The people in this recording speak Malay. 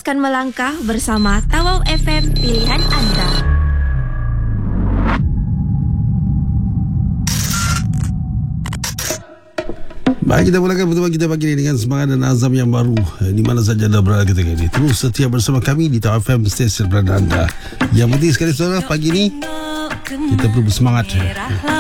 teruskan melangkah bersama Tawau FM, pilihan anda. Baik, kita mulakan pertemuan kita pagi ini dengan semangat dan azam yang baru. Di mana saja anda berada ketika ini, terus setia bersama kami di Tawau FM, stesen berada anda. Yang penting sekali saudara, pagi ini kita perlu bersemangat.